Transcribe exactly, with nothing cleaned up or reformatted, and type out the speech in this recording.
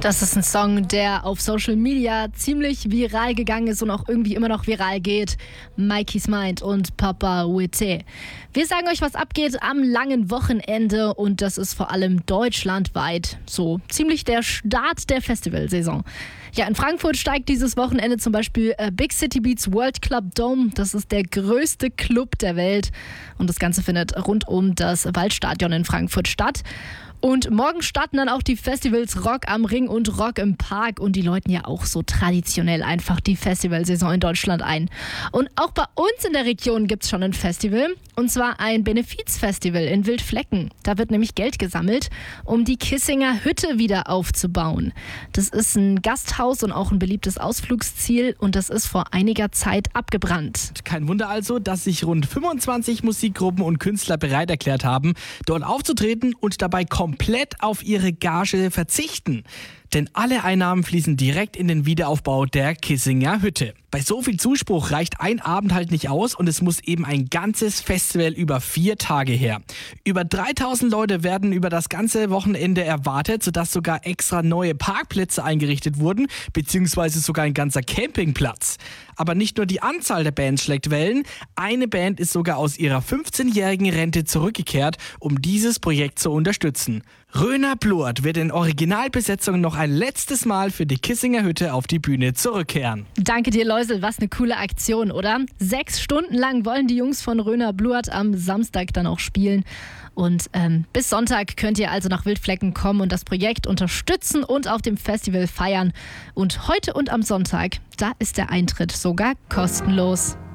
Das ist ein Song, der auf Social Media ziemlich viral gegangen ist und auch irgendwie immer noch viral geht. Mikey's Mind und Papa Wete. Wir sagen euch, was abgeht am langen Wochenende, und das ist vor allem deutschlandweit so ziemlich der Start der Festivalsaison. Ja, in Frankfurt steigt dieses Wochenende zum Beispiel äh, Big City Beats World Club Dome. Das ist der größte Club der Welt, und das Ganze findet rund um das Waldstadion in Frankfurt statt. Und morgen starten dann auch die Festivals Rock am Ring und Rock im Park, und die läuten ja auch so traditionell einfach die Festivalsaison in Deutschland ein. Und auch bei uns in der Region gibt es schon ein Festival, und zwar ein Benefizfestival in Wildflecken. Da wird nämlich Geld gesammelt, um die Kissinger Hütte wieder aufzubauen. Das ist ein Gasthaus und auch ein beliebtes Ausflugsziel, und das ist vor einiger Zeit abgebrannt. Kein Wunder also, dass sich rund fünfundzwanzig Musikgruppen und Künstler bereit erklärt haben, dort aufzutreten und dabei komplett auf ihre Gage verzichten. Denn alle Einnahmen fließen direkt in den Wiederaufbau der Kissinger Hütte. Bei so viel Zuspruch reicht ein Abend halt nicht aus, und es muss eben ein ganzes Festival über vier Tage her. Über dreitausend Leute werden über das ganze Wochenende erwartet, sodass sogar extra neue Parkplätze eingerichtet wurden, beziehungsweise sogar ein ganzer Campingplatz. Aber nicht nur die Anzahl der Bands schlägt Wellen, eine Band ist sogar aus ihrer fünfzehnjährigen Rente zurückgekehrt, um dieses Projekt zu unterstützen. Röner Blurt wird in Originalbesetzung noch ein letztes Mal für die Kissinger Hütte auf die Bühne zurückkehren. Danke dir, Läusel, was eine coole Aktion, oder? Sechs Stunden lang wollen die Jungs von Röner Blurt am Samstag dann auch spielen. Und ähm, bis Sonntag könnt ihr also nach Wildflecken kommen und das Projekt unterstützen und auf dem Festival feiern. Und heute und am Sonntag, da ist der Eintritt sogar kostenlos.